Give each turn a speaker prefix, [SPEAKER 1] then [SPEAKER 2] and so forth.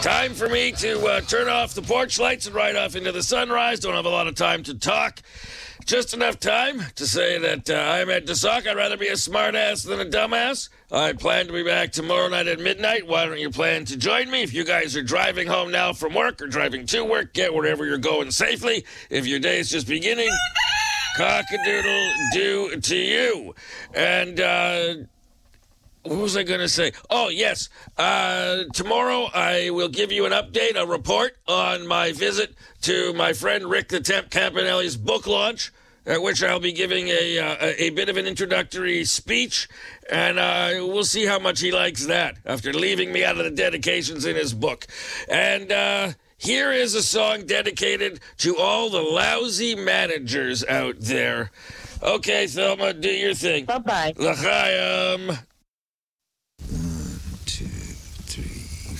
[SPEAKER 1] Time for me to turn off the porch lights and ride off into the sunrise. Don't have a lot of time to talk. Just enough time to say that I'm Ed DeSock. I'd rather be a smartass than a dumbass. I plan to be back tomorrow night at midnight. Why don't you plan to join me? If you guys are driving home now from work or driving to work, get wherever you're going safely. If your day is just beginning, cock-a-doodle-do to you. And, what was I going to say? Oh, yes. Tomorrow I will give you an update, a report on my visit to my friend Rick the Temp Campanelli's book launch, at which I'll be giving a bit of an introductory speech, and we'll see how much he likes that after leaving me out of the dedications in his book. And here is a song dedicated to all the lousy managers out there. Okay, Thelma, do your thing.
[SPEAKER 2] Bye-bye.
[SPEAKER 1] L'chaim.